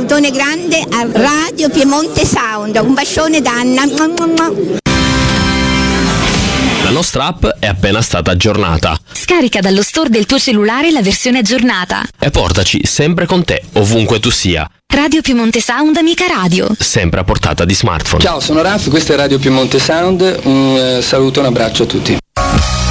salutone grande a Radio Piemonte Sound, un bacione da Anna. La nostra app è appena stata aggiornata. Scarica dallo store del tuo cellulare la versione aggiornata. E portaci sempre con te, ovunque tu sia. Radio Piemonte Sound, amica radio. Sempre a portata di smartphone. Ciao, sono Raf, questo è Radio Piemonte Sound. Un saluto, un abbraccio a tutti.